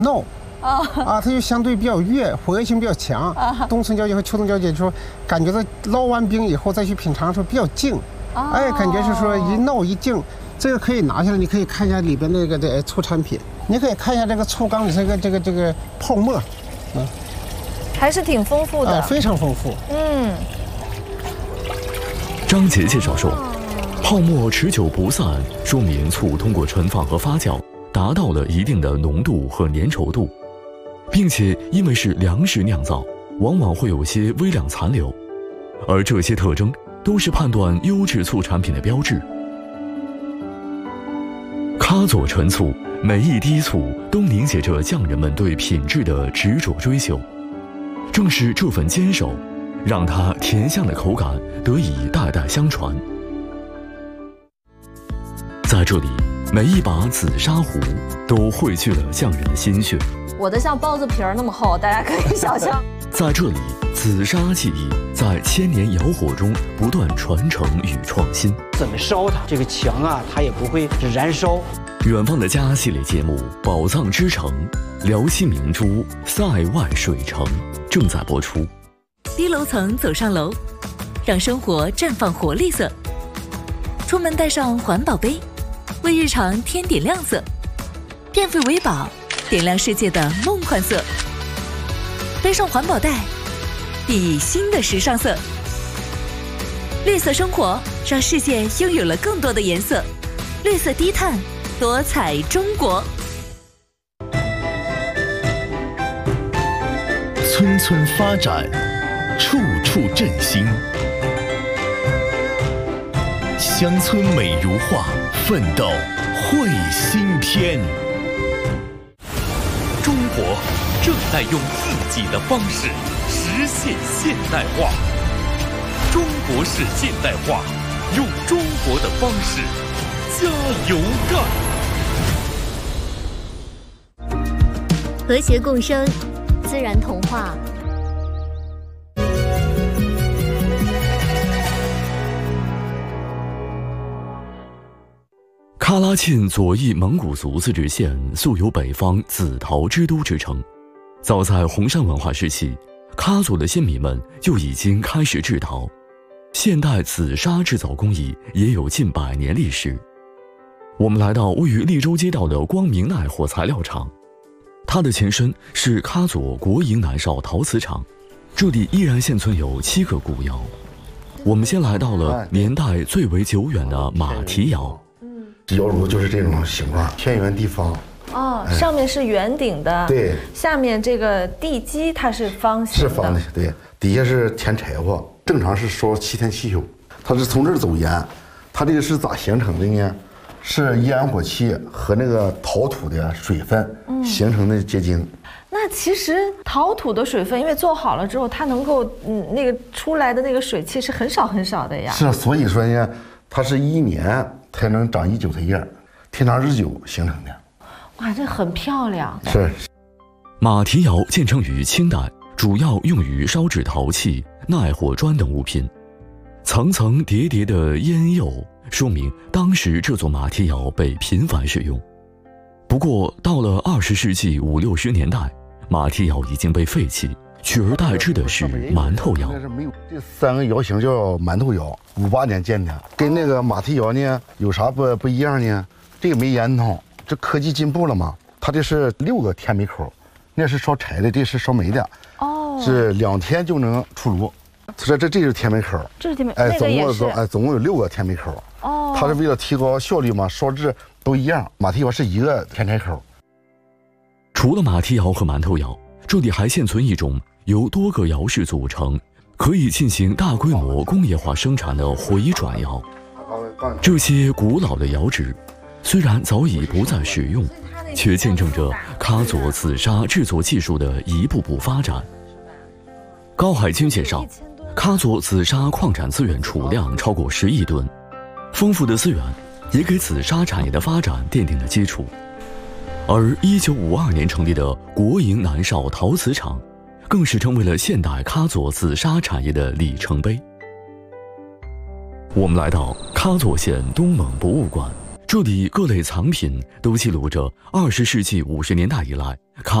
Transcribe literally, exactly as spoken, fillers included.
no。 啊啊，它就相对比较越，活跃性比较强。啊、冬虫交接和秋冬交接，就说感觉到捞完冰以后再去品尝的时候比较净。哦、哎，感觉是说一闹一净。这个可以拿下来，你可以看一下里边那个的醋产品，你可以看一下这个醋缸里这个这个这个泡沫， 嗯，还是挺丰富的， 啊、非常丰富。 嗯。 张杰介绍说，泡沫持久不散，说明醋通过存放和发酵。 达到了一定的浓度和粘稠度，并且因为是粮食酿造，往往会有些微量残留，而这些特征都是判断优质醋产品的标志。喀左陈醋每一滴醋都凝结着匠人们对品质的执着追求，正是这份坚守，让它甜香的口感得以代代相传。在这里。 每一把紫砂壶都汇聚了匠人的心血。 我的像包子皮儿那么厚，大家可以想象。 在这里，紫砂技艺在千年窑火中不断传承与创新。 怎么烧它？这个墙啊，它也不会燃烧。 远方的家系列节目《宝藏之城》，辽西明珠塞外水城正在播出。 低楼层走上楼，让生活绽放活力色。出门带上环保杯。 为日常添点亮色，变废为宝，点亮世界的梦幻色。背上环保袋，熠熠新的时尚色。绿色生活让世界拥有了更多的颜色。绿色低碳，多彩中国。 村村发展，处处振兴。乡村美如画。 奋斗绘新篇。 中国正在用自己的方式实现现代化。中国式现代化，用中国的方式加油干。 和谐共生，自然童话。 喀拉沁左翼蒙古族自治县素有北方紫陶之都之称。早在红山文化时期，喀左的先民们就已经开始制陶，现代紫砂制造工艺也有近百年历史。我们来到位于利州街道的光明耐火材料厂，它的前身是喀左国营南绍陶瓷厂，这里依然现存有七个古窑。我们先来到了年代最为久远的马蹄窑。 窑炉就是这种形状，偏圆地方。 哦，哎、上面是圆顶的， 对， 下面这个地基它是方形的， 是方的，对，底下是填柴火，正常是烧七天汽油，它是从这儿走烟，它这个是咋形成的呢？是烟火气和那个陶土的水分形成的结晶。嗯、 那其实陶土的水分，因为做好了之后，它能够嗯那个出来的那个水汽是很少很少的呀。 是，所以说呢，它是一年才能长一韭菜叶，天长日久形成的。 哇，这很漂亮。 是。 马蹄窑建成于清代，主要用于烧制陶器、耐火砖等物品。层层叠叠的烟釉说明当时这座马蹄窑被频繁使用。不过到了二十世纪五六十年代，马蹄窑已经被废弃，取而代之的是馒头窑。 这三个窑型叫馒头窑，五八年建的，跟那个马蹄窑呢有啥不不一样呢？这个没烟囱，这科技进步了嘛，它这是六个天煤口，那是烧柴的，这是烧煤的，哦，是两天就能出炉。这这这是天煤口， 这是天煤， 哎，总共总哎总共有六个天煤口。哦，它是为了提高效率嘛，烧制都一样。马蹄窑是一个天柴口。 除了马蹄窑和馒头窑，这里还现存一种由多个窑室组成，可以进行大规模工业化生产的回转窑。这些古老的窑址虽然早已不再使用，却见证着喀左紫砂制作技术的一步步发展。高海军介绍，喀左紫砂矿产资源储量超过十亿吨，丰富的资源也给紫砂产业的发展奠定了基础。而一九五二年成立的国营南绍陶瓷厂，更是成为了现代喀左紫砂产业的里程碑。我们来到喀左县东蒙博物馆， 这里各类藏品都记录着二十世纪五十年代以来